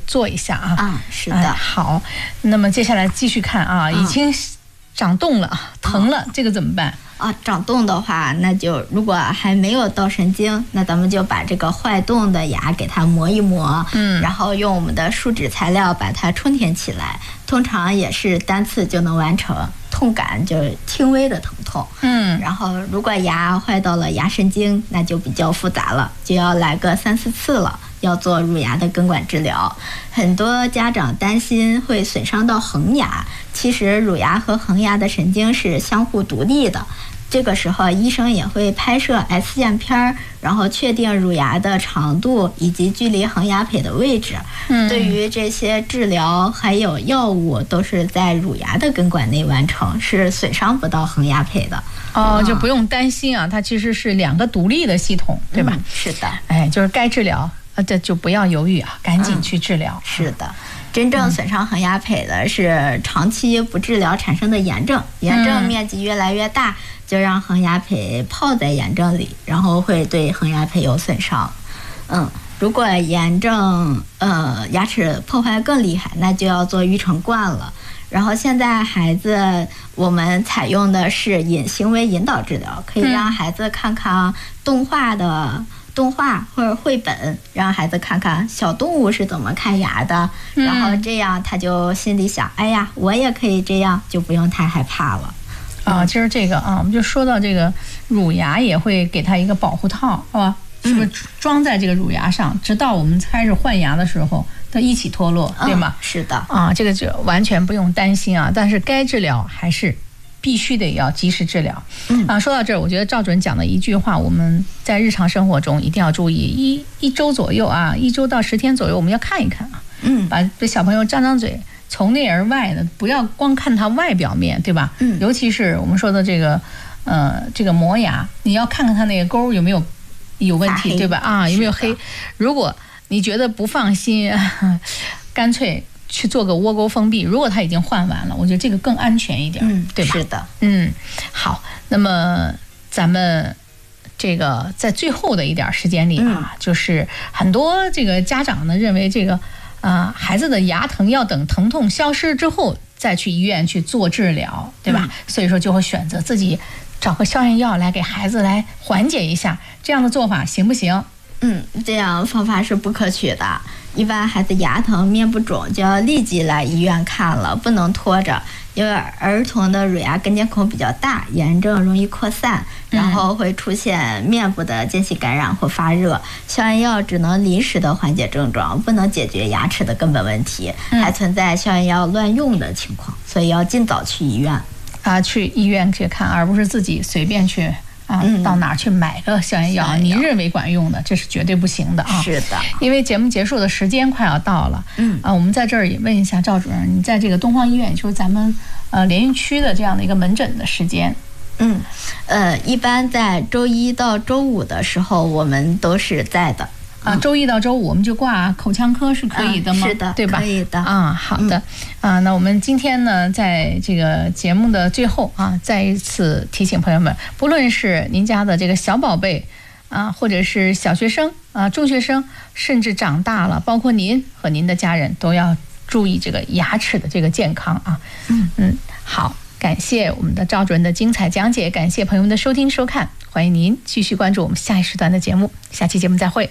做一下啊。 啊，是的。 好，那么接下来继续看啊，已经长冻了，疼了，这个怎么办？ 长冻的话，那就如果还没有到神经，那咱们就把这个坏冻的牙给它磨一磨，然后用我们的树脂材料把它充填起来，通常也是单次就能完成，痛感就是轻微的疼痛。然后如果牙坏到了牙神经，那就比较复杂了，就要来个3、4次了，要做乳牙的根管治疗。很多家长担心会损伤到恒牙，其实乳牙和恒牙的神经是相互独立的。这个时候，医生也会拍摄 X 线片，然后确定乳牙的长度以及距离恒牙胚的位置。对于这些治疗还有药物，都是在乳牙的根管内完成，是损伤不到恒牙胚的。 就不用担心啊，它其实是2个独立的系统，对吧？ 是的。 就是该治疗这就不要犹豫啊，赶紧去治疗。 是的。真正损伤恒牙胚的是长期不治疗产生的炎症，炎症面积越来越大，就让恒牙胚泡在炎症里，然后会对恒牙胚有损伤。如果炎症牙齿破坏更厉害，那就要做育成冠了。然后现在孩子我们采用的是行为引导治疗，可以让孩子看看动画或者绘本，让孩子看看小动物是怎么看牙的，然后这样他就心里想，哎呀，我也可以这样，就不用太害怕了。 今儿这个我们就说到这个乳牙也会给它一个保护套，是吧？是不是装在这个乳牙上，直到我们开始换牙的时候，它一起脱落，对吗？ 是的。 这个就完全不用担心啊，但是该治疗还是必须得要及时治疗。说到这儿，我觉得赵主任讲的一句话，我们在日常生活中一定要注意，一周左右1周到10天左右，我们要看一看啊。把小朋友张张嘴，从内而外的，不要光看他外表面，对吧？尤其是我们说的这个磨牙，你要看看他那个沟有没有问题，对吧？有没有黑？如果你觉得不放心，干脆去做个窝沟封闭。如果它已经换完了，我觉得这个更安全一点，对吧？ 是的。 好，那么咱们这个在最后的一点时间里就是很多这个家长呢认为这个孩子的牙疼要等疼痛消失之后再去医院去做治疗，对吧？所以说就会选择自己找个消炎药来给孩子来缓解一下，这样的做法行不行？ 这样方法是不可取的。一般孩子牙疼、面部肿就要立即来医院看了，不能拖着。因为儿童的乳牙根尖孔比较大，炎症容易扩散，然后会出现面部的间隙感染或发热。消炎药只能临时的缓解症状，不能解决牙齿的根本问题，还存在消炎药乱用的情况，所以要尽早去医院。 去医院去看，而不是自己随便去到哪儿去买个消炎药，你认为管用的，这是绝对不行的啊！ 是的， 因为节目结束的时间快要到了，我们在这儿也问一下赵主任，你在这个东方医院，就是咱们联运区的这样的一个门诊的时间？ 一般在周一到周五的时候，我们都是在的。 周一到周五我们就挂口腔科是可以的吗？ 是的， 对吧？ 可以的。 好的。那我们今天呢，在这个节目的最后再一次提醒朋友们，不论是您家的这个小宝贝或者是小学生中学生，甚至长大了，包括您和您的家人，都要注意这个牙齿的这个健康啊。好，感谢我们的赵主任的精彩讲解，感谢朋友们的收听收看，欢迎您继续关注我们下一时段的节目，下期节目再会。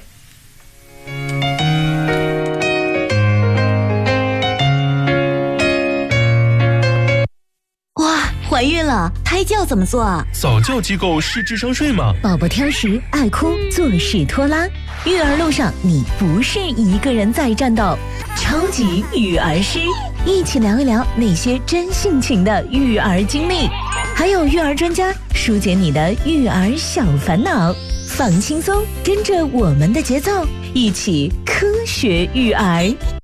怀孕了，胎教怎么做啊？ 早教机构是智商税吗？ 宝宝挑食、爱哭、做事拖拉，育儿路上你不是一个人在战斗。超级育儿师，一起聊一聊那些真性情的育儿经历，还有育儿专家疏解你的育儿小烦恼。放轻松，跟着我们的节奏，一起科学育儿。